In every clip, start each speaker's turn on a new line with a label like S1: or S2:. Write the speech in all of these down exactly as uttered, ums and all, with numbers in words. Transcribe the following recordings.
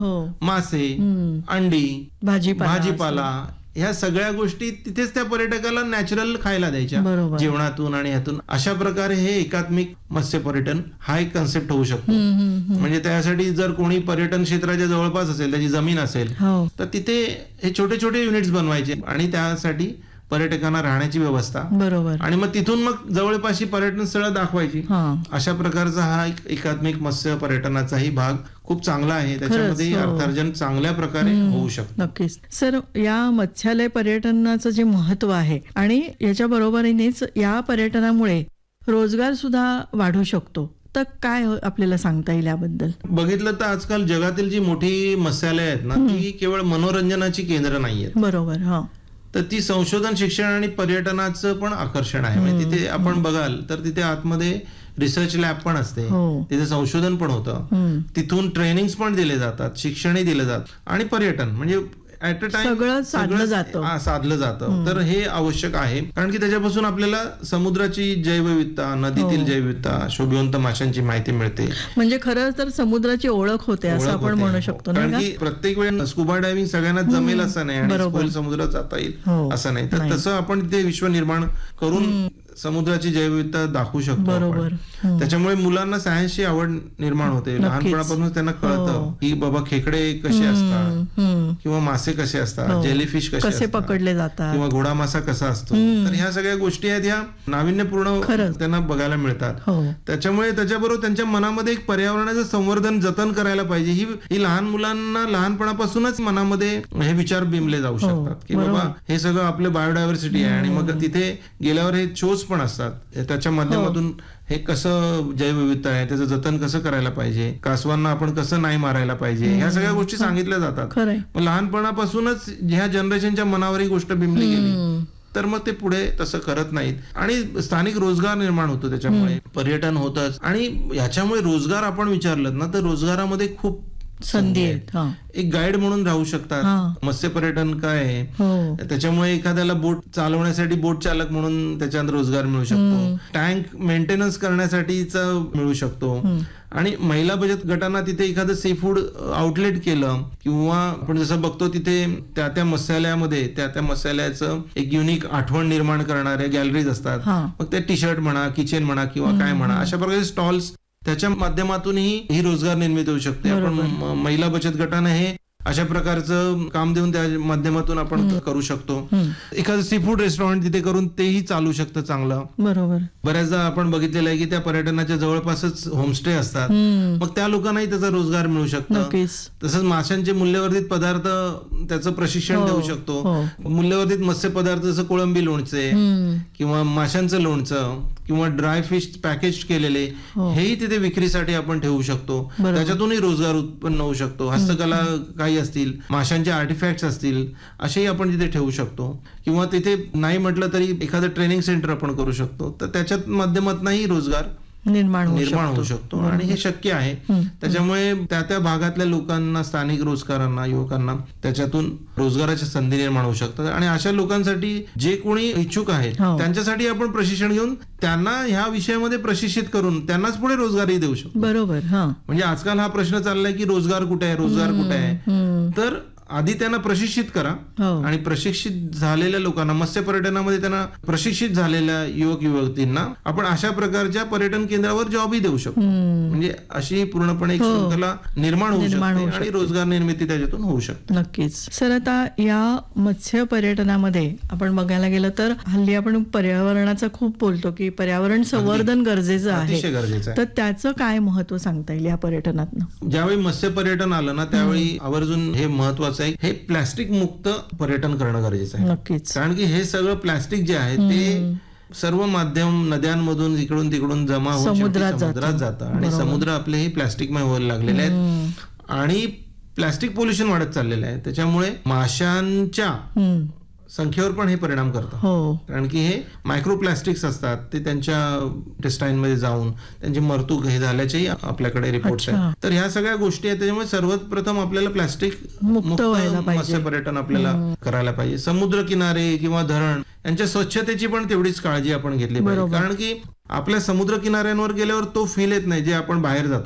S1: हो.
S2: मासे,
S1: हम्म.
S2: अंडी,
S1: भाजीपाला
S2: भाजीपाला ह्या सगळ्या गोष्टी तिथेच त्या पर्यटकाला नॅचरल खायला द्यायच्या
S1: बरोबर.
S2: जेवणातून आणि ह्यातून. अशा प्रकारे हे एकात्मिक मत्स्य पर्यटन हा एक कन्सेप्ट होऊ शकतो.
S1: हम्म, हम्म, हम्म.
S2: म्हणजे त्यासाठी जर कोणी पर्यटन क्षेत्राच्या जवळपास असेल, त्याची जमीन असेल,
S1: हो.
S2: तर तिथे हे छोटे छोटे युनिट्स बनवायचे आणि त्यासाठी पर्यटकांना राहण्याची व्यवस्था
S1: बरोबर.
S2: आणि मग तिथून मग जवळपासची पर्यटन स्थळं दाखवायची.
S1: हा.
S2: अशा प्रकारचा हा एक एकात्मिक मत्स्य पर्यटनाचाही भाग खूप चांगला आहे. त्याच्यामध्ये
S1: खरंच, हो.
S2: अर्थार्जन चांगल्या प्रकारे होऊ शकतं.
S1: नक्कीच. सर, या मत्स्यालय पर्यटनाचं जे महत्व आहे आणि याच्या बरोबरीनेच या पर्यटनामुळे रोजगार सुद्धा वाढू शकतो, तर काय आपल्याला सांगता येईल याबद्दल?
S2: बघितलं तर आजकाल जगातील जी मोठी मत्स्यालय आहेत ना, ती केवळ मनोरंजनाची केंद्र नाहीयेत.
S1: बरोबर. हा.
S2: तर ती संशोधन, शिक्षण आणि पर्यटनाचं पण आकर्षण आहे. म्हणजे तिथे आपण बघाल तर तिथे आतमध्ये रिसर्च लॅब पण असते,
S1: हो.
S2: तिथे संशोधन पण होतं,
S1: हम्म.
S2: तिथून ट्रेनिंग्स पण दिले जातात, शिक्षणही दिलं जातं आणि पर्यटन म्हणजे ऍट अ टाइम
S1: सगळं साधलं जातं.
S2: साधलं जातं. तर हे आवश्यक आहे, कारण की त्याच्यापासून आपल्याला समुद्राची जैवविविधता, नदीतील
S1: हो.
S2: जैवविविधता, शोभिवंत माशांची माहिती मिळते.
S1: म्हणजे खरं तर समुद्राची ओळख होते असं
S2: ओळख
S1: आपण
S2: होते.
S1: म्हणू शकतो ना.
S2: कारण की प्रत्येक वेळी स्कुबा डायव्हिंग सगळ्यांना जमेल असं नाही आणि
S1: बरोबर.
S2: खोल समुद्रात जाता येईल
S1: हो.
S2: असं नाही. तर
S1: नाही.
S2: तसं आपण तिथे विश्व निर्माण करून समुद्राची जैवविविधता दाखवू शकतो
S1: बरोबर.
S2: आपण.
S1: हम्म.
S2: त्याच्यामुळे मुलांना सायन्सची आवड निर्माण होते.
S1: नक्कीच.
S2: लहानपणापासून त्यांना कळतं
S1: हो.
S2: की बाबा खेकडे कसे असतात
S1: हम्म.
S2: किंवा मासे कसे असतात,
S1: हो.
S2: जेलीफिश कसे
S1: कसे
S2: असतात,
S1: पकडले जातात
S2: किंवा घोडा मासा कसा असतो. तर ह्या सगळ्या गोष्टी आहेत, ह्या नाविन्यपूर्ण
S1: खरंच.
S2: त्यांना बघायला मिळतात.
S1: हो.
S2: त्याच्यामुळे त्याच्याबरोबर त्यांच्या मनामध्ये एक पर्यावरणाचं संवर्धन, जतन करायला पाहिजे. ही ही लहान मुलांना लहानपणापासूनच मनामध्ये हे विचार बिंबले जाऊ शकतात की
S1: बरोबर.
S2: बाबा हे सगळं आपलं बायोडायव्हर्सिटी आहे आणि मग तिथे गेल्यावर हे शोज पण असतात, त्याच्या माध्यमातून हे कसं जैवविविधता आहे त्याचं जतन कसं करायला पाहिजे, कासवांना आपण कसं नाही मारायला पाहिजे, ह्या सगळ्या गोष्टी सांगितल्या जातात.
S1: खरंय.
S2: मग लहानपणापासूनच ह्या जनरेशनच्या मनावर ही गोष्ट बिंबली गेली तर मग ते पुढे तसं करत नाहीत आणि स्थानिक रोजगार निर्माण होतो, त्याच्यामुळे पर्यटन होतच. आणि ह्याच्यामुळे रोजगार आपण विचारलं ना, तर रोजगारामध्ये खूप
S1: संधी आहेत. हा.
S2: एक गाईड म्हणून राहू
S1: हा.
S2: शकतात. मत्स्य पर्यटन काय आहे,
S1: हो.
S2: त्याच्यामुळे एखाद्याला बोट चालवण्यासाठी बोट चालक म्हणून त्याच्यात रोजगार मिळू शकतो, टँक मेंटेनन्स करण्यासाठीचा मिळू शकतो. आणि महिला बचत गटांना तिथे एखादं सी फूड आउटलेट केलं किंवा आपण जसं बघतो तिथे त्या त्या मत्स्यालयामध्ये त्या त्या मत्स्यालयाचं एक युनिक आठवण निर्माण करणाऱ्या गॅलरीज असतात.
S1: हा.
S2: मग ते टी शर्ट म्हणा, किचन म्हणा किंवा काय म्हणा, अशा प्रकारचे स्टॉल्स, त्याच्या माध्यमातूनही ही रोजगार निर्मिती होऊ शकते. आपण म- महिला बचत गटाने हे अशा प्रकारचं काम देऊन त्या माध्यमातून आपण करू शकतो. एखादं सी फूड रेस्टॉरंट तिथे करून तेही चालू शकतं चांगलं.
S1: बरोबर.
S2: बऱ्याचदा आपण बघितलेलं आहे की त्या पर्यटनाच्या जवळपासच होमस्टे असतात, मग त्या लोकांनाही त्याचा रोजगार मिळू शकतो.
S1: नक्कीच.
S2: तसंच माशांचे मूल्यवर्धित पदार्थ त्याचं प्रशिक्षण देऊ शकतो. मूल्यवर्धित मत्स्य पदार्थ जसं कोळंबी लोणचे किंवा माशांचं लोणचं किंवा ड्राय फिश पॅकेज केलेले, हेही तिथे विक्रीसाठी आपण ठेवू शकतो. त्याच्यातूनही रोजगार उत्पन्न होऊ शकतो. हस्तकला काही असतील, माशांचे आर्टिफॅक्ट्स असतील, असेही आपण तिथे ठेवू शकतो. किंवा तिथे नाही म्हटलं तरी एखादं ट्रेनिंग सेंटर आपण करू शकतो. तर त्याच्या माध्यमातूनही रोजगार
S1: निर्माण
S2: निर्माण होऊ शकतो आणि हे शक्य आहे. त्याच्यामुळे त्या त्या भागातल्या लोकांना, स्थानिक रोजगारांना, युवकांना त्याच्यातून रोजगाराच्या संधी निर्माण होऊ शकतात. आणि अशा लोकांसाठी जे कोणी इच्छुक आहेत त्यांच्यासाठी आपण प्रशिक्षण घेऊन त्यांना ह्या विषयामध्ये प्रशिक्षित करून त्यांनाच पुढे रोजगारही देऊ शकतो.
S1: बरोबर.
S2: म्हणजे आजकाल हा प्रश्न चाललाय की रोजगार कुठे आहे, रोजगार कुठे आहे. तर आधी त्यांना प्रशिक्षित करा आणि प्रशिक्षित झालेल्या लोकांना, मत्स्य पर्यटनामध्ये त्यांना प्रशिक्षित झालेल्या युवक युवतींना आपण अशा प्रकारच्या पर्यटन केंद्रावर जॉबही देऊ शकतो. म्हणजे अशी पूर्णपणे एक शृंखला निर्माण होऊ शकते आणि रोजगार निर्मिती त्याच्यातून होऊ शकते.
S1: नक्कीच. सर, आता या मत्स्य पर्यटनामध्ये आपण बघायला गेलं तर हल्ली आपण पर्यावरणाचं खूप बोलतो की पर्यावरण संवर्धन गरजेचं आहे,
S2: अतिशय गरजेचं आहे.
S1: तर त्याचं काय महत्व सांगता येईल या पर्यटनातनं?
S2: ज्यावेळी मत्स्य पर्यटन आलं ना, त्यावेळी आवर्जून हे महत्वाचं आहे, हे प्लास्टिक मुक्त पर्यटन करणं गरजेचं आहे.
S1: नक्कीच.
S2: कारण की हे सगळं प्लास्टिक जे आहे ते सर्व माध्यम नद्यांमधून इकडून तिकडून जमा होऊन
S1: समुद्रात
S2: समुद्रात जातं आणि समुद्र आपले हे प्लास्टिकमय व्हायला लागलेले आहेत आणि प्लास्टिक पोल्युशन वाढत चाललेलं आहे. त्याच्यामुळे माशांच्या संख्येवर पण हे परिणाम करतात.
S1: हो.
S2: कारण की हे मायक्रोप्लास्टिक्स असतात, ते त्यांच्या इंटेस्टाईन मध्ये जाऊन त्यांची मरतूक हे झाल्याचेही आपल्याकडे रिपोर्ट्स आहेत. तर ह्या सगळ्या गोष्टी आहेत. त्याच्यामुळे सर्वात प्रथम आपल्याला प्लास्टिक मुक्त मत्स्य पर्यटन आपल्याला करायला पाहिजे. समुद्र किनारे किंवा धरण यांच्या स्वच्छतेची पण तेवढीच काळजी आपण घेतली पाहिजे. कारण की आपल्या समुद्र किनाऱ्यांवर गेल्यावर तो फील येत नाही जे आपण बाहेर जातो.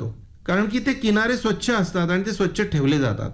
S2: कारण की ते किनारे स्वच्छ असतात आणि ते स्वच्छ ठेवले जातात.